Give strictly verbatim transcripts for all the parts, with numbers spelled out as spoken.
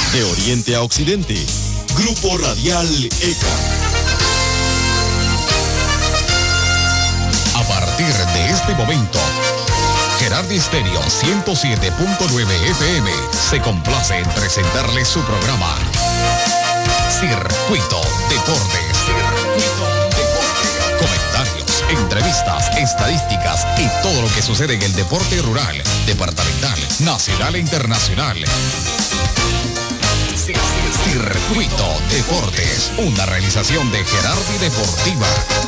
De oriente a occidente, Grupo Radial E C A. A partir de este momento, Gerardo Estéreo ciento siete punto nueve F M se complace en presentarle su programa Circuito Deportes. Circuito Deportes. Comentarios, entrevistas, estadísticas y todo lo que sucede en el deporte rural, departamental, nacional e internacional. Circuito Deportes, una realización de Gerardi Deportiva.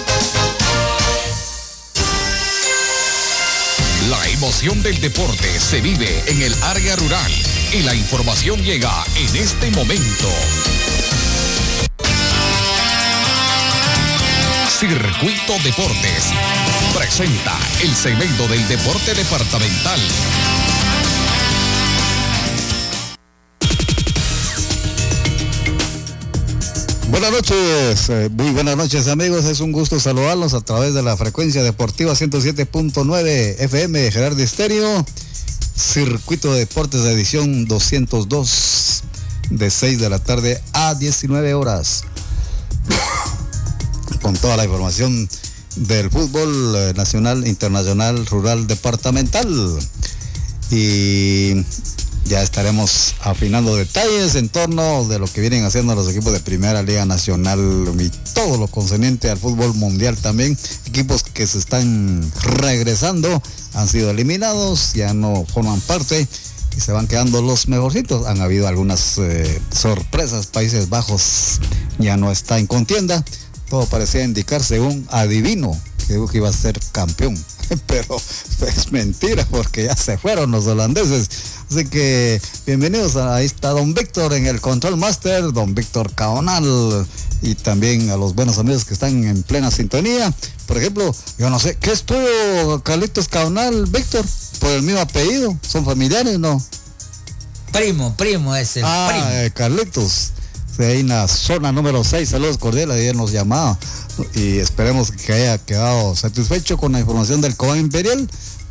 La emoción del deporte se vive en el área rural y la información llega en este momento. Circuito Deportes presenta el segmento del deporte departamental. Buenas noches, eh, muy buenas noches amigos, es un gusto saludarlos a través de la frecuencia deportiva ciento siete punto nueve F M de Gerardo Estéreo, Circuito Deportes de edición doscientos dos, de seis de la tarde a diecinueve horas, con toda la información del fútbol eh, nacional, internacional, rural, departamental, y ya estaremos afinando detalles en torno de lo que vienen haciendo los equipos de Primera Liga Nacional y todo lo concerniente al fútbol mundial también. Equipos que se están regresando, han sido eliminados, ya no forman parte y se van quedando los mejorcitos. Han habido algunas eh, sorpresas, Países Bajos ya no está en contienda. Todo parecía indicar, según adivino, que dijo que iba a ser campeón. Pero es mentira porque ya se fueron los holandeses. Así que bienvenidos, a, ahí está don Víctor en el Control Master, don Víctor Caonal, y también a los buenos amigos que están en plena sintonía. Por ejemplo, yo no sé, ¿qué estuvo Carlitos Caonal, Víctor? Por el mismo apellido, ¿son familiares, no? Primo, primo es el ah, primo. Eh, Carlitos. Ahí en la zona número seis, saludos cordiales, ayer nos llamaba y esperemos que haya quedado satisfecho con la información del Cobán Imperial,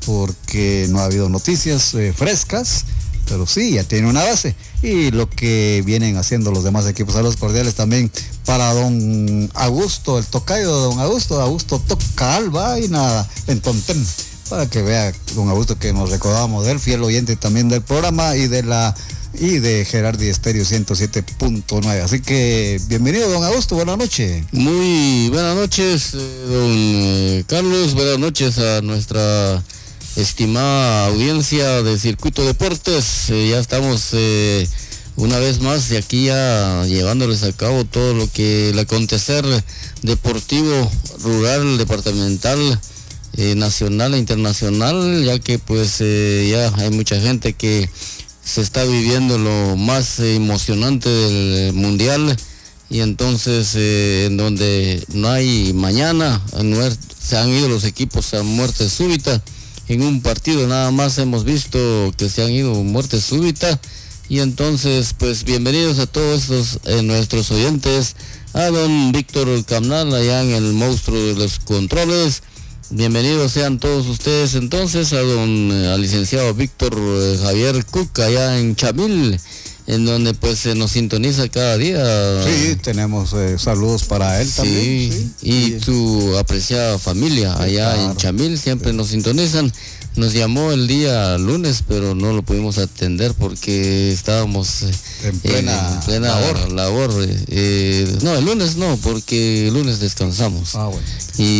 porque no ha habido noticias eh, frescas, pero sí, ya tiene una base, y lo que vienen haciendo los demás equipos. Saludos cordiales también para don Augusto, el tocayo de don Augusto, Augusto toca alba y nada, en Tontén, para que vea don Augusto que nos recordamos del fiel oyente también del programa y de la y de Gerardi Estéreo ciento siete punto nueve. Así que bienvenido don Augusto, buenas noches. Muy buenas noches, eh, don eh, Carlos, buenas noches a nuestra estimada audiencia de Circuito Deportes. Eh, ya estamos eh, una vez más de aquí ya llevándoles a cabo todo lo que el acontecer deportivo, rural, departamental, eh, nacional e internacional, ya que pues eh, ya hay mucha gente que se está viviendo lo más eh, emocionante del mundial, y entonces eh, en donde no hay mañana, se han ido los equipos a muerte súbita. En un partido nada más hemos visto que se han ido muerte súbita, y entonces pues bienvenidos a todos estos eh, nuestros oyentes, a don Víctor Caonal allá en el monstruo de los controles. Bienvenidos sean todos ustedes entonces a don eh, al licenciado Víctor eh, Javier Cook allá en Chamil, en donde pues se nos sintoniza cada día. Sí, tenemos eh, saludos para él sí, también. Sí, y sí, su apreciada familia sí, allá claro. En Chamil siempre sí. Nos sintonizan. Nos llamó el día lunes, pero no lo pudimos atender porque estábamos eh, en plena, en plena labor. labor eh, no, el lunes no, porque el lunes descansamos. Ah, bueno.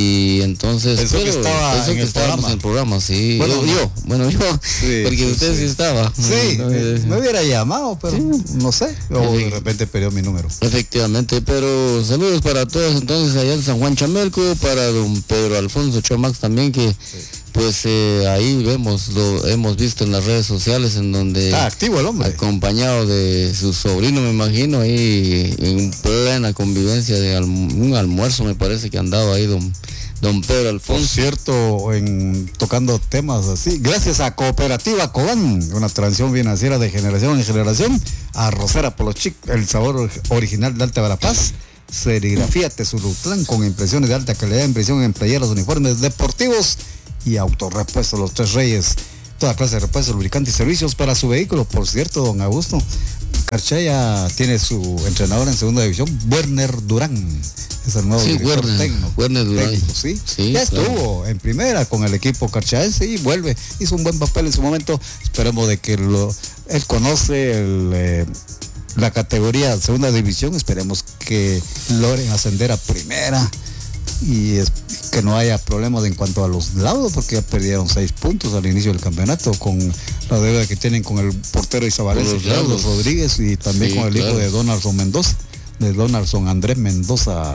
Y entonces pensó pero, que estaba pensó en que el estábamos programa. en el programa, sí. Bueno, yo, yo, bueno, yo, sí, porque sí, usted sí, sí estaba. Sí, no, eh, me hubiera llamado, pero sí. No sé, o sí. De repente perdió mi número. Efectivamente, pero saludos para todos entonces allá en San Juan Chamelco, para don Pedro Alfonso Chomax también, que sí. Pues eh, ahí vemos, lo hemos visto en las redes sociales, en donde está activo el hombre, acompañado de su sobrino, me imagino, ahí en plena convivencia de alm- un almuerzo, me parece que andaba ahí don, don Pedro Alfonso. Por cierto, en, tocando temas así, gracias a Cooperativa Cobán, una transición financiera de generación en generación, arrocera por los chicos, el sabor original de Alta Verapaz, serigrafía Tesulutlán con impresiones de alta calidad, impresión en playeras, uniformes deportivos y autorrepuestos Los Tres Reyes, toda clase de repuestos, lubricantes y servicios para su vehículo. Por cierto, don Augusto, Carchá ya tiene su entrenador en segunda división, Werner Durán. Es el nuevo Sí, director Werner, técnico. Werner Durán. técnico, ¿sí? Sí, ya claro. estuvo en primera con el equipo carchaense y vuelve. Hizo un buen papel en su momento. Esperemos de que lo, él conoce el, eh, la categoría segunda división. Esperemos que logren ascender a primera y es, que no haya problemas en cuanto a los laudos, porque ya perdieron seis puntos al inicio del campeonato con la deuda que tienen con el portero Isabalense, Por los Carlos laudos. Rodríguez, y también Sí, con el claro. hijo de Donaldson Mendoza, de Donaldson Andrés Mendoza.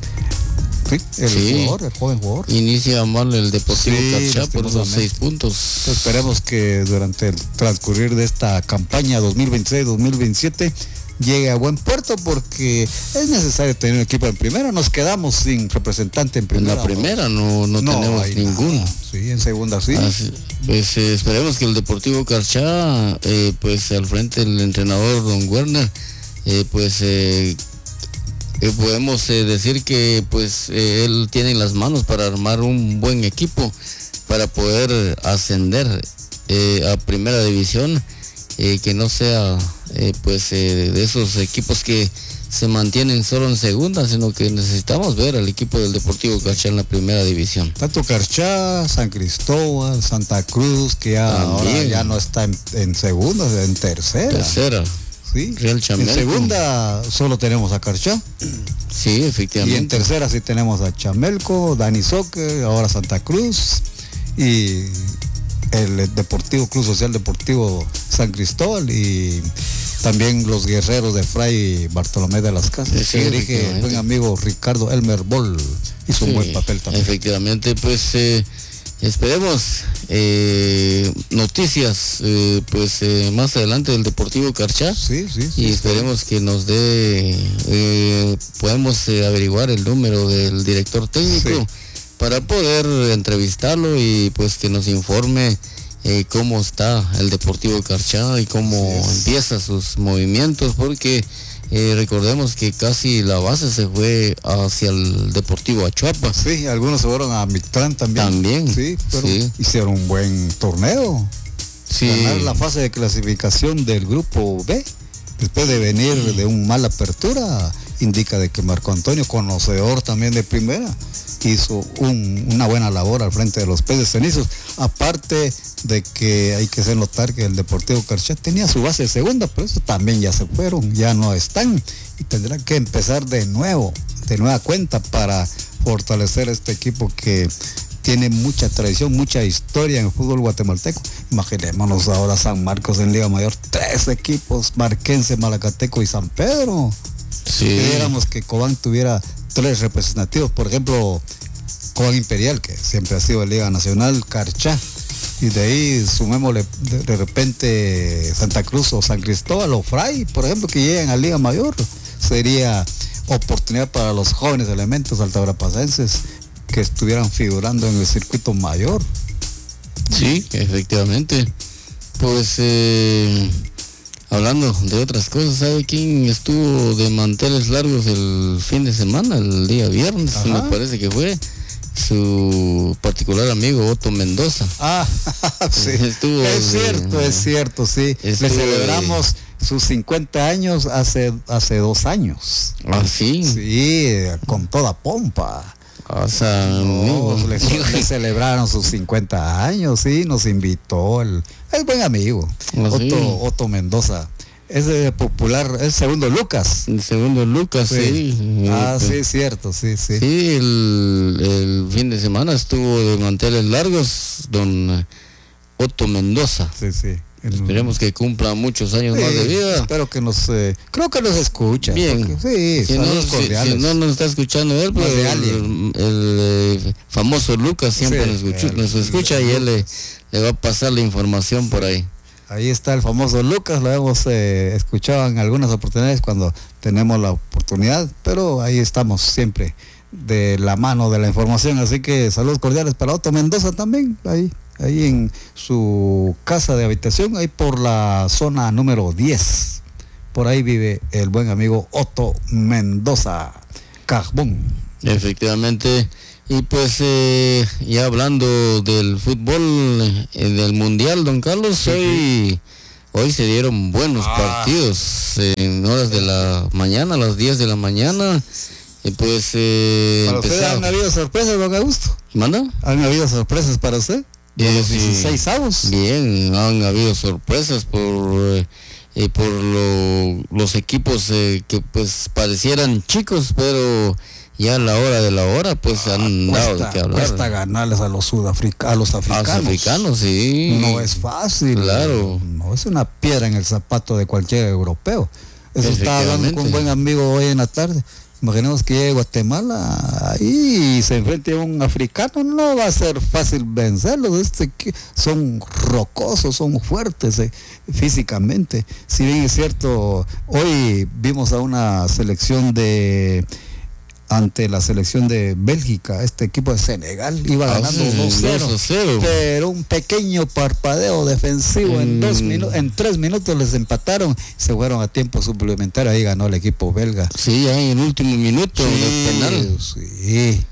Sí, el Sí. jugador, el joven jugador. Inicia mal el Deportivo Sí, Carchá por esos lastimosamente. seis puntos. Entonces, esperemos que durante el transcurrir de esta campaña dos mil veintiséis dos mil veintisiete llegue a buen puerto, porque es necesario tener un equipo en primera. Nos quedamos sin representante en En primera. la primera no, no, tenemos hay ninguno. nada. Sí, en segunda sí. Así, pues eh, esperemos que el Deportivo Carchá, eh, pues al frente del entrenador Don Werner, eh, pues eh, eh, podemos eh, decir que pues eh, él tiene en las manos para armar un buen equipo para poder ascender eh, a primera división, eh, que no sea eh, pues eh, de esos equipos que se mantienen solo en segunda, sino que necesitamos ver al equipo del Deportivo Carchá en la primera división. Tanto Carchá, San Cristóbal, Santa Cruz, que ya ahora También. ya no está en, en segunda, en tercera. Tercera. Sí. Real Chamelco. En segunda solo tenemos a Carchá. Sí, Y en efectivamente. tercera sí tenemos a Chamelco, Dani Soque, ahora Santa Cruz, y el Deportivo Club Social Deportivo San Cristóbal, y también los guerreros de Fray Bartolomé de las Casas, Sí, que dirige el efectivamente. buen amigo Ricardo Elmer Boll. Hizo un Sí, buen papel también. Efectivamente, pues eh, esperemos eh, noticias eh, pues eh, más adelante del Deportivo Carchá. Sí, sí, sí. Y esperemos que nos dé, eh, podemos eh, averiguar el número del director técnico Sí. para poder entrevistarlo y pues que nos informe eh, cómo está el Deportivo Carchá y cómo Así es. empieza sus movimientos, porque eh, recordemos que casi la base se fue hacia el Deportivo Achuapa. Sí, algunos se fueron a Mictlán también. También, Sí, pero sí. hicieron un buen torneo. Sí, Ganar la fase de clasificación del grupo B, después de venir de una mala apertura, indica de que Marco Antonio, conocedor también de primera, hizo un- una buena labor al frente de los Peces Cenizos. Aparte de que hay que hacer notar que el Deportivo Carchá tenía su base de segunda, pero eso también ya se fueron, ya no están, y tendrán que empezar de nuevo, de nueva cuenta, para fortalecer este equipo que tiene mucha tradición, mucha historia en el fútbol guatemalteco. Imaginémonos ahora San Marcos en Liga Mayor, tres equipos: Marquense, Malacateco y San Pedro. sí. Quisiéramos que Cobán tuviera tres representativos, por ejemplo, Cobán Imperial, que siempre ha sido de Liga Nacional, Carchá, y de ahí sumémosle de, de repente Santa Cruz o San Cristóbal o Fray, por ejemplo, que lleguen a Liga Mayor. Sería oportunidad para los jóvenes elementos altagrapacenses que estuvieran figurando en el circuito mayor. Sí, efectivamente. Pues eh, hablando de otras cosas, ¿sabe quién estuvo de manteles largos el fin de semana, el día viernes? Ajá. Me parece que fue su particular amigo Otto Mendoza. Ah, sí. Estuvo es de- cierto, es cierto, sí. Estuvo Le de- celebramos sus cincuenta años hace, hace dos años. Ah, sí. Sí, con toda pompa. O sea, No, amigo. le, le celebraron sus cincuenta años, sí, nos invitó el, el buen amigo, Ah, sí. Otto, Otto Mendoza. Es de popular, es segundo Lucas. El segundo Lucas, sí. Ah, Eh, sí, es cierto, sí, sí. Sí, el, el fin de semana estuvo de manteles largos don Otto Mendoza. Sí, sí. El- Esperemos que cumpla muchos años Sí, más de vida. espero que nos, eh, creo que nos escucha. Bien. porque- sí, Si no, saludos si- cordiales. si no nos está escuchando él, pues Más de el, alguien. el, eh, famoso Lucas siempre Sí, nos, escucha, el- nos escucha y él le, le va a pasar la información por ahí. Ahí está el famoso Lucas, lo hemos eh, escuchado en algunas oportunidades cuando tenemos la oportunidad, pero ahí estamos siempre de la mano de la información, así que saludos cordiales para Otto Mendoza también, ahí, ahí en su casa de habitación, ahí por la zona número diez, por ahí vive el buen amigo Otto Mendoza, Carbón. Efectivamente. Y pues eh, ya hablando del fútbol, eh, del mundial, don Carlos, hoy, hoy se dieron buenos Ah. partidos en horas de la mañana, a las diez de la mañana. Y pues eh, ¿Para usted empezaron. han habido sorpresas, don Augusto? ¿Manda? ¿Han habido sorpresas para usted? De Eh, los sí. dieciséis avos. Bien, han habido sorpresas por eh, eh, por lo- los equipos eh, que pues parecieran chicos, pero ya a la hora de la hora pues han dado de Cuesta, qué hablar. cuesta ganarles a los sudafricanos, a los A africanos. los africanos, sí. No es fácil. Claro. No es una piedra en el zapato de cualquier europeo. Eso estaba hablando con un Efectivamente. buen amigo hoy en la tarde. Imaginemos que llegue a Guatemala ahí y se enfrente a un africano, no va a ser fácil vencerlos. Este, que son rocosos, son fuertes eh, físicamente. Si bien es cierto, hoy vimos a una selección de ante la selección de Bélgica, este equipo de Senegal iba Ah, ganando sí, dos cero, dos a cero. pero un pequeño parpadeo defensivo en Mm. dos minutos, en tres minutos les empataron, se fueron a tiempo suplementario, ahí ganó el equipo belga. Sí, ahí en el último minuto del penal. Sí,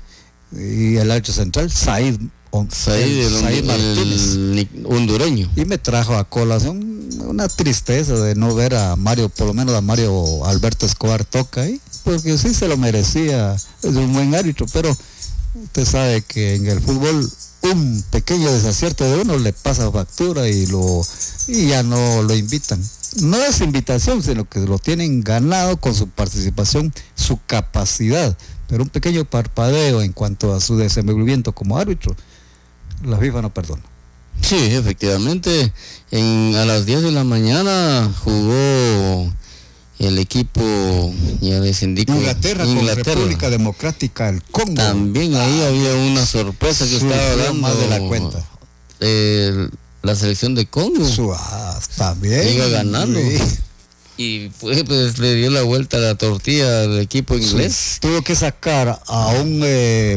y el árbitro central, Said, On- Said, el- el, Said Martínez. el ni- hondureño. Y me trajo a colación una tristeza de no ver a Mario, por lo menos a Mario Alberto Escobar Toca ahí, porque sí se lo merecía, es un buen árbitro, pero usted sabe que en el fútbol un pequeño desacierto de uno le pasa factura y lo y ya no lo invitan. No es invitación, sino que lo tienen ganado con su participación, su capacidad, pero un pequeño parpadeo en cuanto a su desenvolvimiento como árbitro, la FIFA no perdona. Sí, efectivamente. En, a las diez de la mañana jugó el equipo, ya les indico. Inglaterra, con República Democrática del Congo. También ahí Ah, había una sorpresa que sufrió estaba dando más de la cuenta. eh, la selección de Congo. Su- ah, también. Iba ganando. Sí. Y fue, pues le dio la vuelta a la tortilla al equipo inglés. Sí, tuvo que sacar a un eh,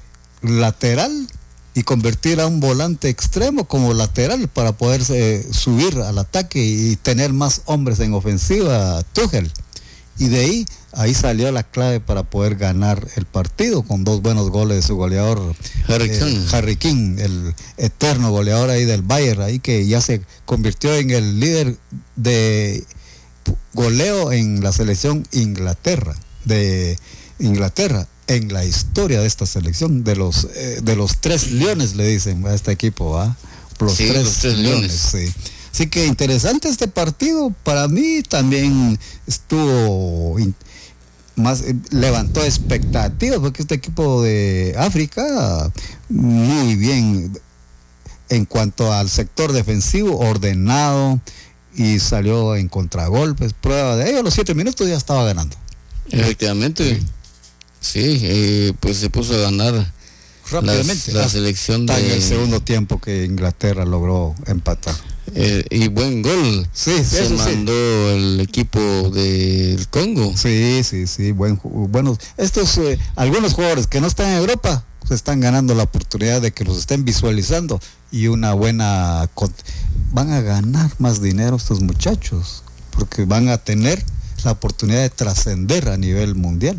lateral y convertir a un volante extremo como lateral para poderse subir al ataque y tener más hombres en ofensiva, Tuchel. Y de ahí, ahí salió la clave para poder ganar el partido con dos buenos goles de su goleador Harry eh, Kane. Harry Kane, el eterno goleador ahí del Bayern, ahí que ya se convirtió en el líder de goleo en la selección Inglaterra, de Inglaterra, en la historia de esta selección, de los eh, de los tres leones le dicen a este equipo, ¿va? Los, Sí, tres, los tres leones, leones. sí. Así que interesante este partido, para mí también estuvo in- más eh, levantó expectativas porque este equipo de África muy bien en cuanto al sector defensivo, ordenado y salió en contragolpes, prueba de ello, a los siete minutos ya estaba ganando. Efectivamente. Sí, eh, pues se puso a ganar Rápidamente, las- la hasta selección en de el segundo tiempo que Inglaterra logró empatar. eh, y buen gol Sí, sí, se eso sí. mandó el equipo del Congo. Sí, sí, sí, buen, ju- buenos. Estos, eh, algunos jugadores que no están en Europa, se están ganando la oportunidad de que los estén visualizando y una buena, con- van a ganar más dinero estos muchachos, porque van a tener la oportunidad de trascender a nivel mundial.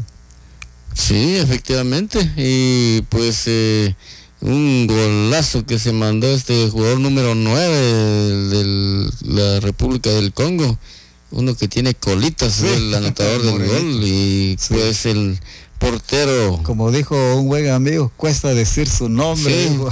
Sí, efectivamente. Y pues eh, un golazo que se mandó este jugador número nueve de la República del Congo. Uno que tiene colitas, Sí, el anotador del morenito. gol. Y Sí. pues el portero. Como dijo un buen amigo, cuesta decir su nombre. Sí. dijo.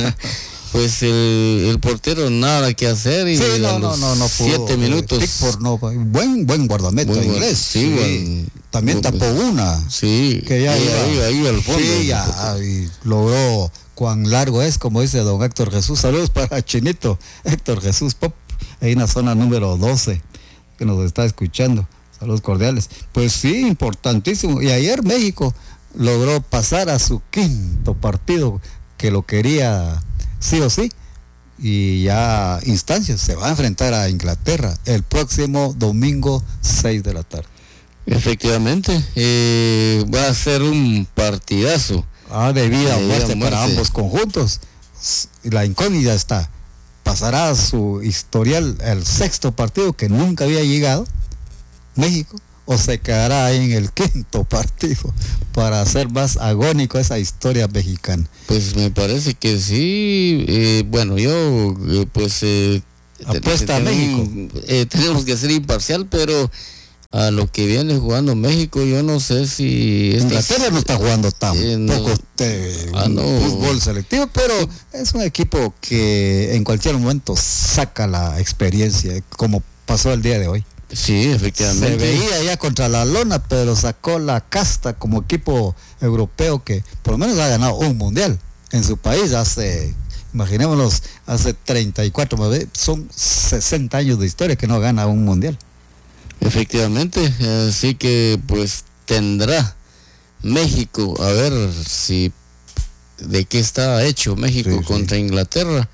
Pues el, el portero nada que hacer. Y Sí, a no, no, los no, no pudo. siete minutos. Pickford no, buen, buen guardameta Buen guard- inglés. sí, buen- También buen- tapó una. Sí, Que ya iba, iba, iba, iba al fondo. Sí, ya, y logró cuán largo es, como dice don Héctor Jesús. Saludos para Chinito, Héctor Jesús Pop, ahí en la zona número doce, que nos está escuchando. Saludos cordiales. Pues sí, importantísimo. Y ayer México logró pasar a su quinto partido, que lo quería sí o sí. Y ya instancias, se va a enfrentar a Inglaterra el próximo domingo seis de la tarde. Efectivamente, eh, va a ser un partidazo. Ah, de vida o De vida muerte o para muerte. ambos conjuntos. S- La incógnita está. ¿Pasará su historial el sexto partido que nunca había llegado México? ¿O se quedará ahí en el quinto partido para hacer más agónico esa historia mexicana? Pues me parece que sí. eh, bueno, yo eh, pues eh, Apuesta a México. Eh, tenemos que ser imparcial, pero a lo que viene jugando México, yo no sé si... Inglaterra no está jugando tampoco eh, no, de ah, no. fútbol selectivo, pero es un equipo que en cualquier momento saca la experiencia, como pasó el día de hoy. Sí, efectivamente. Se veía ya contra la lona, pero sacó la casta como equipo europeo que por lo menos ha ganado un mundial en su país hace, imaginémonos, hace treinta y cuatro, son sesenta años de historia que no gana un mundial. Efectivamente, así que pues tendrá México, a ver si de qué está hecho México sí, contra sí. Inglaterra,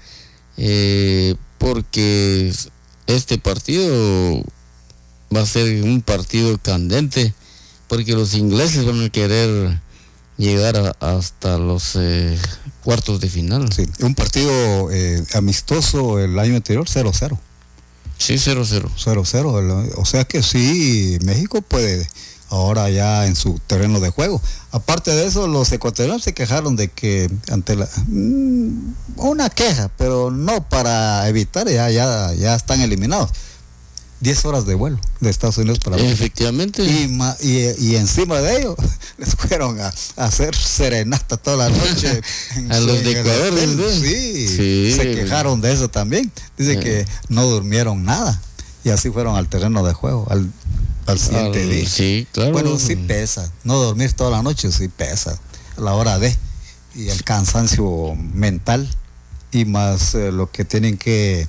eh, porque este partido va a ser un partido candente, porque los ingleses van a querer llegar a, hasta los eh, cuartos de final. Sí, un partido eh, amistoso el año anterior, cero cero. Sí, cero cero. cero cero, o sea que sí, México puede ahora ya en su terreno de juego. Aparte de eso, los ecuatorianos se quejaron de que ante la... Mmm, una queja, pero no para evitar, ya, ya, ya están eliminados. diez horas de vuelo de Estados Unidos para México. Efectivamente. Y, y, y encima de ello, les fueron a, a hacer serenata toda la noche. En, a los de Ecuador. Sí, sí, se quejaron de eso también. Dice sí. que no durmieron nada. Y así fueron al terreno de juego, al, al siguiente al, día. Sí, claro. Bueno, sí pesa. No dormir toda la noche sí pesa. A la hora de. Y el cansancio mental. Y más eh, lo que tienen que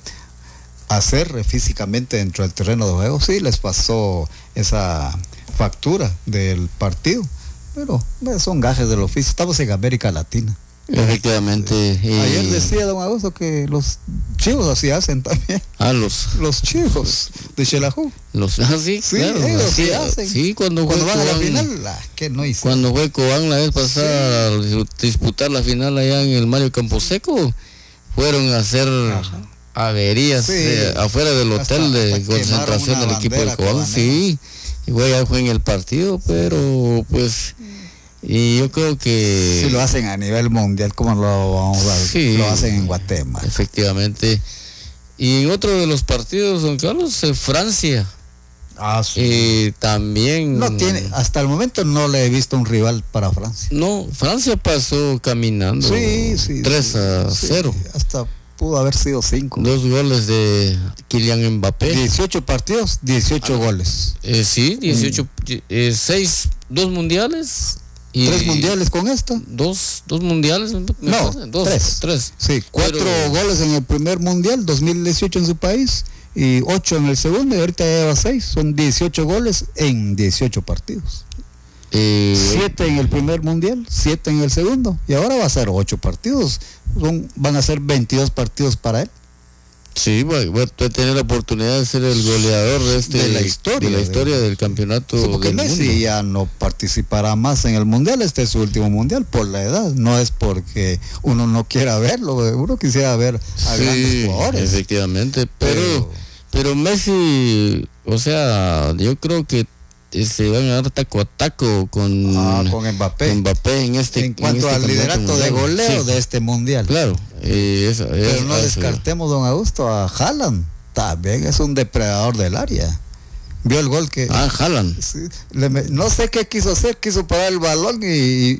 hacer físicamente dentro del terreno de juego, sí les pasó esa factura del partido, pero pues, son gajes del oficio. Estamos en América Latina. Efectivamente. Eh, ayer decía don Augusto que los chivos así hacen también. Ah, los los chivos de Xelajú. Los ah, sí, sí, claro, ellos así, sí hacen. Sí, cuando, cuando van a la final, la, que no hizo. Cuando fue Cobán la vez pasada sí. a disputar la final allá en el Mario Camposeco, fueron a hacer Ajá. averías sí, eh, afuera del hotel hasta, de hasta concentración del equipo de Cobán. Sí, igual ya fue en el partido, pero pues y yo creo que si lo hacen a nivel mundial, como lo vamos a ver, sí, lo hacen en Guatemala. Efectivamente. Y en otro de los partidos, don Carlos, eh, Francia. Ah, sí. Eh, también no tiene, hasta el momento no le he visto un rival para Francia. No, Francia pasó caminando sí, sí, tres sí, a cero. Sí, hasta pudo haber sido cinco. Dos goles de Kylian Mbappé. dieciocho partidos, dieciocho ah, goles. Eh, sí, dieciocho, mm. eh, seis, dos mundiales. Y ¿Tres mundiales con esta? Dos, dos mundiales. No, dos, tres. tres. Sí, cuatro Pero, goles en el primer mundial, dos mil dieciocho en su país, y ocho en el segundo, y ahorita ya lleva seis. Son dieciocho goles en dieciocho partidos. Eh, siete en el primer mundial, siete en el segundo, y ahora va a ser ocho partidos. Son, van a ser veintidós partidos para él. Sí, va, va a tener la oportunidad de ser el goleador de, este, de la historia, de la historia de, del campeonato. Sí, porque del Messi mundo. ya no participará más en el mundial. Este es su último mundial por la edad. No es porque uno no quiera verlo. Uno quisiera ver a sí, grandes jugadores. Efectivamente, pero, pero pero Messi, o sea, yo creo que se van a dar taco a taco con, ah, con Mbappé. Mbappé en este en cuanto en este al liderato de goleo sí. de este mundial. Claro. Eh, esa, Pero esa, no esa, descartemos, don Augusto, a Haaland. También es un depredador del área. Vio el gol que... Ah, Haaland. Sí, le, no sé qué quiso hacer, quiso parar el balón y, y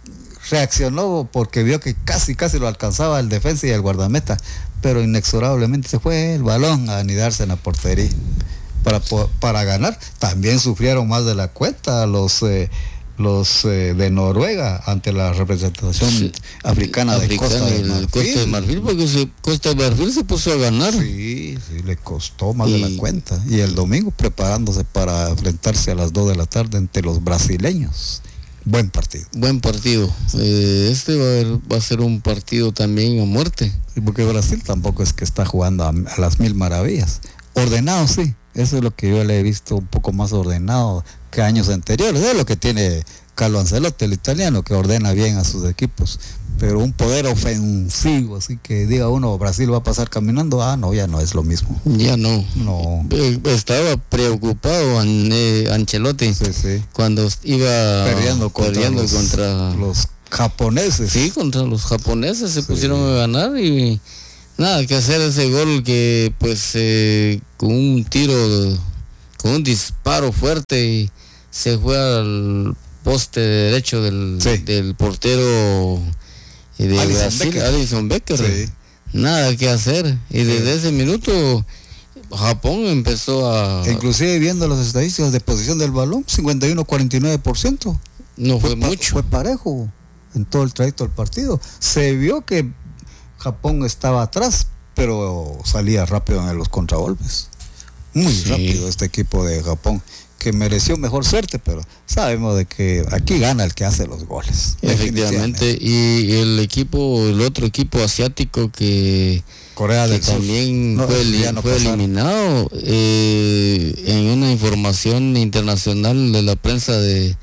reaccionó porque vio que casi, casi lo alcanzaba el defensa y el guardameta. Pero inexorablemente se fue el balón a anidarse en la portería. Para, para ganar, también sufrieron más de la cuenta los eh, los eh, de Noruega ante la representación sí, africana, africana de Costa de Marfil. Costa de Marfil, porque se, Costa de Marfil se puso a ganar. Sí, sí, le costó más y, de la cuenta. Y el domingo preparándose para enfrentarse a las dos de la tarde ante los brasileños. Buen partido. Buen partido. Eh, este va a, ver, va a ser un partido también a muerte. Sí, porque Brasil tampoco es que está jugando a, a las mil maravillas. Ordenado, sí. Eso es lo que yo le he visto un poco más ordenado que años anteriores. Es lo que tiene Carlo Ancelotti, el italiano, que ordena bien a sus equipos. Pero un poder ofensivo, así que diga uno, Brasil va a pasar caminando, ah, no, ya no es lo mismo. Ya no. No. Estaba preocupado An, eh, Ancelotti sí, sí. cuando iba perdiendo contra, perdiendo los, contra los japoneses. Sí, contra los japoneses se sí. pusieron a ganar y nada que hacer ese gol que pues eh, con un tiro, con un disparo fuerte se fue al poste derecho del, sí. del portero de Alisson Brasil, Becker. Alisson Becker. Sí. Nada que hacer. Y desde sí. ese minuto Japón empezó a... Inclusive viendo las estadísticas de posición del balón, cincuenta y uno a cuarenta y nueve por ciento. No fue, fue mucho. Fue parejo en todo el trayecto del partido. Se vio que Japón estaba atrás, pero salía rápido en los contragolpes. Muy sí. rápido este equipo de Japón, que mereció mejor suerte, pero sabemos de que aquí gana el que hace los goles. Efectivamente, y el equipo, el otro equipo asiático que Corea del que Sur también no, fue, el, no fue eliminado eh, en una información internacional de la prensa de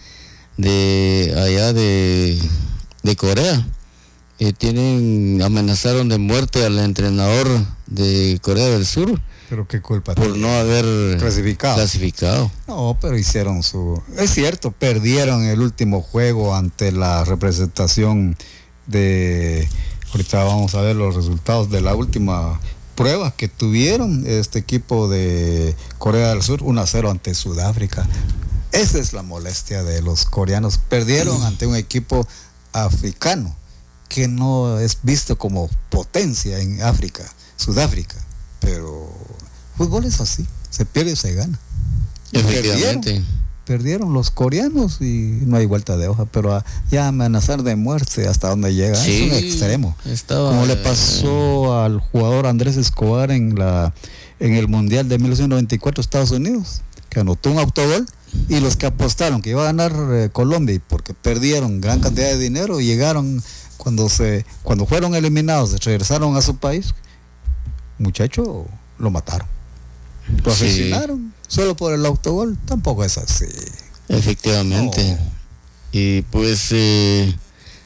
de allá de, de Corea. Eh, tienen amenazaron de muerte al entrenador de Corea del Sur. Pero qué culpa por no haber clasificado. clasificado. No, pero hicieron su... Es cierto, perdieron el último juego ante la representación de... Ahorita vamos a ver los resultados de la última prueba que tuvieron este equipo de Corea del Sur, uno a cero ante Sudáfrica. Esa es la molestia de los coreanos. Perdieron ante un equipo africano que no es visto como potencia en África, Sudáfrica. Pero fútbol es así, se pierde y se gana. Efectivamente. Perdieron, perdieron los coreanos y no hay vuelta de hoja, pero a, ya amenazar de muerte hasta donde llega, sí, es un extremo. Estaba, como le pasó eh, al jugador Andrés Escobar en la en el Mundial de mil novecientos noventa y cuatro Estados Unidos, que anotó un autogol y los que apostaron que iba a ganar eh, Colombia y porque perdieron gran cantidad de dinero, llegaron cuando se cuando fueron eliminados, regresaron a su país, muchacho, lo mataron, lo sí. asesinaron solo por el autogol. Tampoco es así. Efectivamente. No. Y pues eh,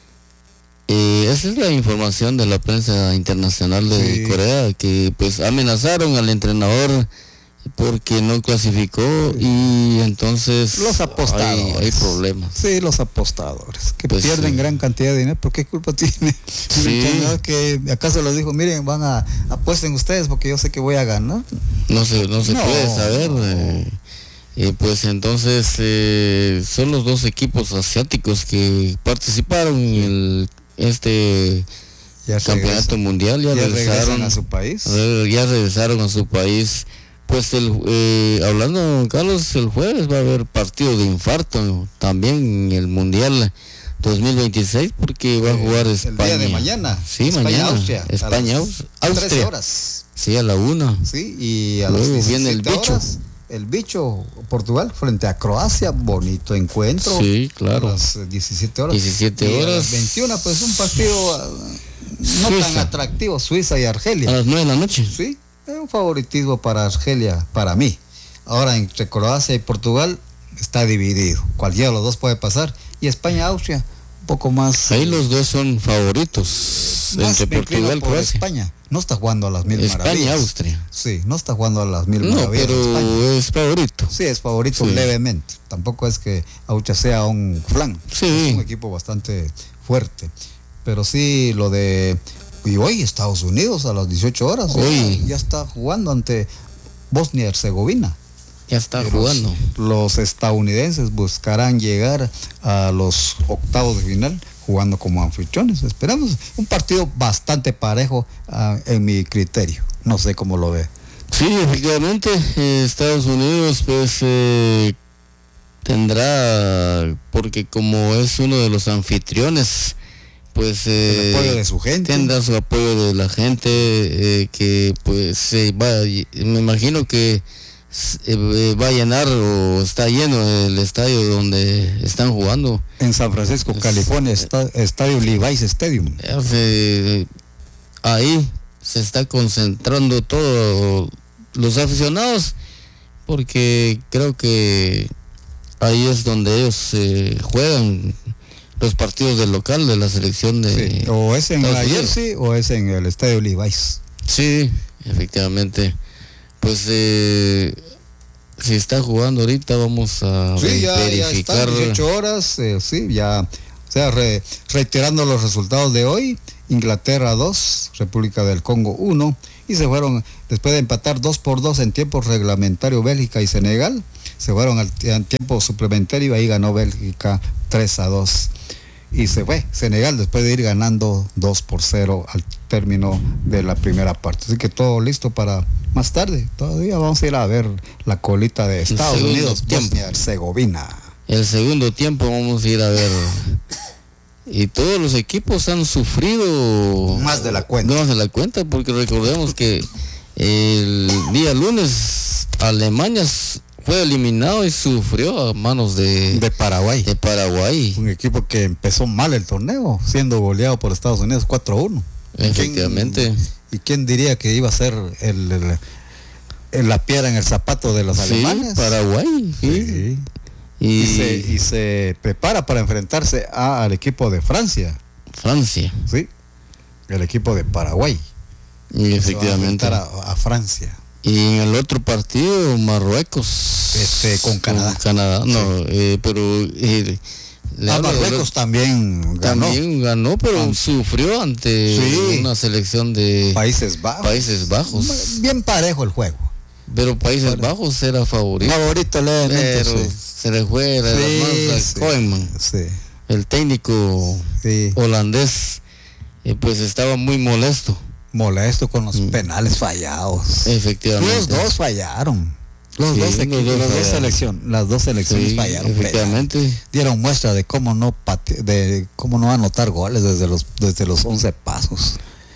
eh, esa es la información de la prensa internacional de sí. Corea, que pues amenazaron al entrenador porque no clasificó y entonces los apostadores hay, hay problemas. Sí, los apostadores que pues pierden sí. gran cantidad de dinero. ¿Por qué culpa tiene sí. el entrenador que acaso les dijo, miren, van a apuesten ustedes porque yo sé que voy a ganar? No se no se no, puede saber. No. Eh, eh, pues entonces eh, son los dos equipos asiáticos que participaron en el, este ya campeonato regresan. mundial. Ya, ya regresaron a su país. Ya regresaron a su país. Pues el, eh, hablando, Carlos, el jueves va a haber partido de infarto también en el Mundial dos mil veintiséis porque va a jugar España. El día de mañana. Sí, España, mañana. Austria. España, Austria. trece horas. Sí, a la una. Sí, y a luego las viene el bicho. Horas, el bicho, Portugal, frente a Croacia. Bonito encuentro. Sí, claro. A las diecisiete horas. diecisiete horas. Y a las veintiuna, pues un partido no Suiza. tan atractivo. Suiza y Argelia. A las nueve de la noche. Sí. Es un favoritismo para Argelia, para mí. Ahora entre Croacia y Portugal está dividido. Cualquiera de los dos puede pasar. Y España-Austria, un poco más... Ahí los dos son favoritos. Más entre Portugal y Croacia. España. No está jugando a las mil España, maravillas. España-Austria. Sí, no está jugando a las mil no, maravillas. pero España. es favorito. Sí, es favorito sí. levemente. Tampoco es que Austria sea un flan. Sí. Es un equipo bastante fuerte. Pero sí, lo de... Y hoy Estados Unidos a las dieciocho horas hoy. Ya, ya está jugando ante Bosnia y Herzegovina. Ya está Pero jugando. Los, los estadounidenses buscarán llegar a los octavos de final jugando como anfitriones. Esperamos un partido bastante parejo uh, en mi criterio. No sé cómo lo ve. Sí, efectivamente, eh, Estados Unidos pues eh, tendrá, porque como es uno de los anfitriones, pues eh, el apoyo de su gente, tendrá su apoyo de la gente, eh, que pues se eh, va, me imagino que eh, va a llenar o está lleno el estadio donde están jugando. En San Francisco, es, California, está, estadio Levi's Stadium. Eh, ahí se está concentrando todos los aficionados, porque creo que ahí es donde ellos eh, juegan los partidos del local de la selección de... Sí, o es en la Jersey o es en el estadio Levi's. Sí, efectivamente. Pues eh, si está jugando ahorita vamos a sí, ya, verificar. Ya están dieciocho horas, eh, sí, ya O sea, re, reiterando los resultados de hoy, Inglaterra dos, República del Congo uno, y se fueron, después de empatar dos por dos en tiempo reglamentario Bélgica y Senegal, se fueron al, al tiempo suplementario, ahí ganó Bélgica tres a dos. Y se fue Senegal después de ir ganando dos por cero al término de la primera parte. Así que todo listo para más tarde. Todavía vamos a ir a ver la colita de Estados Unidos, Bosnia y Herzegovina. El segundo tiempo vamos a ir a ver. Y todos los equipos han sufrido más de la cuenta. Más de la cuenta, porque recordemos que el día lunes Alemania fue eliminado y sufrió a manos de, de Paraguay. De Paraguay. Un equipo que empezó mal el torneo, siendo goleado por Estados Unidos cuatro a uno. Efectivamente. ¿Quién, ¿Y quién diría que iba a ser el, el, el, la piedra en el zapato de los sí, alemanes? Paraguay. Sí. Sí. Y, y, se, y se prepara para enfrentarse a, al equipo de Francia. Francia. Sí. El equipo de Paraguay. Y efectivamente. A, a Francia. Y en el otro partido, Marruecos. Este, con Canadá. Con Canadá, no, sí. eh, pero... Eh, ah, Marruecos también ganó. También ganó, pero Ant... sufrió ante sí. una selección de... Países Bajos. Países Bajos. Bien parejo el juego. Pero Países parejo. Bajos era favorito. Favorito levemente, pero sí. se le fue de sí, las manos a Koeman. Sí. El técnico sí. holandés, eh, pues estaba muy molesto. Molesto con los mm. penales fallados. Efectivamente. Los dos fallaron. Los sí, dos equipos, los dos selecciones, las dos selecciones sí, fallaron. Efectivamente. Penal. Dieron muestra de cómo no pate, de cómo no anotar goles desde los desde los once pasos.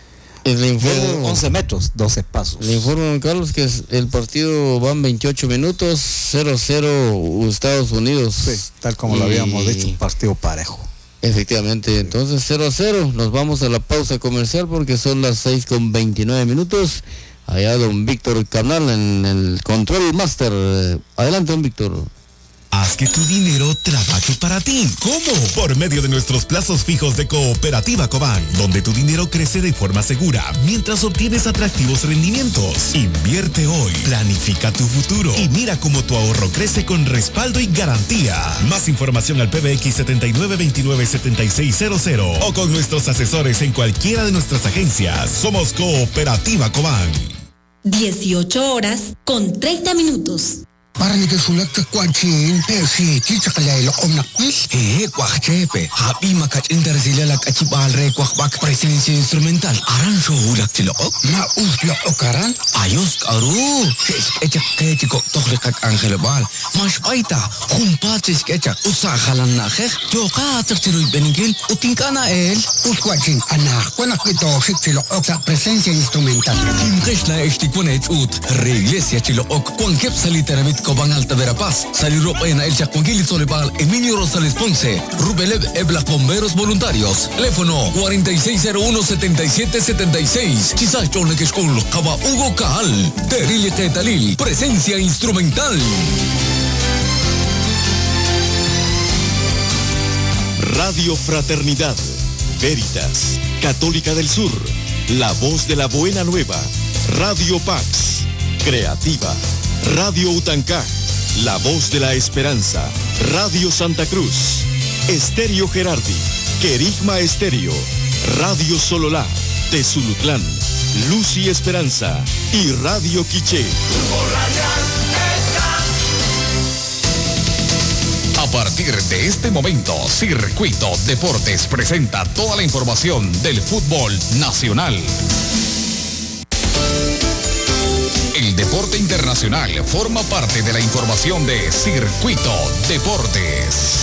El informe, once metros, doce pasos. Le informo, don Carlos, que el partido van veintiocho minutos, cero cero Estados Unidos. Sí, tal como y... lo habíamos dicho, un partido parejo. Efectivamente, entonces cero a cero, nos vamos a la pausa comercial porque son las seis con veintinueve minutos. Allá don Víctor Carnal en el Control Master. Adelante, don Víctor. Haz que tu dinero trabaje para ti. ¿Cómo? Por medio de nuestros plazos fijos de Cooperativa Cobán, donde tu dinero crece de forma segura mientras obtienes atractivos rendimientos. Invierte hoy, planifica tu futuro y mira cómo tu ahorro crece con respaldo y garantía. Más información al P B X setenta y nueve veintinueve setenta y seis cero cero o con nuestros asesores en cualquiera de nuestras agencias. Somos Cooperativa Cobán. dieciocho horas con treinta minutos. Parang ito sulat ka kwachin, pero si kita kalaylo om nakis. Eh, kwak chepe. Happy makat inter sila lag achibal re kwak bak presencia instrumental. Aran so hulak sila ok. Ma uslak okaran. Ayos karu. Sis kecak kecik kok tok lekat angkel bal. Mas paita. Humpat sis kecak. Usa halan nakeh. Joka tertiruy beningil. Utingkana el. Uskwachin anak. Kwanak ito sik sila ok sa presencia instrumental. Kimkesh na estikwanet ut. Re iglesia sila ok. Kwan kep saliteramit Cobán Alta Verapaz, Salirop en El Chacuanquil y Solipal, Emilio Rosales Ponce, Rubelev Ebla Bomberos Voluntarios, teléfono cuarenta y seis cero uno setenta y siete setenta y seis, quizás John Lekeshkul, Caba Hugo Caal, Terili Tetalil, presencia instrumental. Radio Fraternidad, Veritas, Católica del Sur, La Voz de la Buena Nueva, Radio Pax, Creativa, Radio Utancá, La Voz de la Esperanza, Radio Santa Cruz, Estéreo Gerardi, Querigma Estéreo, Radio Sololá, Tezulutlán, Luz y Esperanza y Radio Quiché. A partir de este momento, Circuito Deportes presenta toda la información del fútbol nacional. El deporte internacional forma parte de la información de Circuito Deportes.